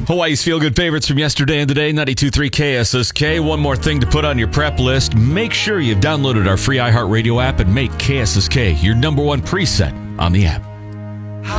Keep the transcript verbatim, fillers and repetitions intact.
Hawaii's feel-good favorites from yesterday and today, ninety-two point three K S S K. One more thing to put on your prep list. Make sure you've downloaded our free iHeartRadio app and make K S S K your number one preset on the app.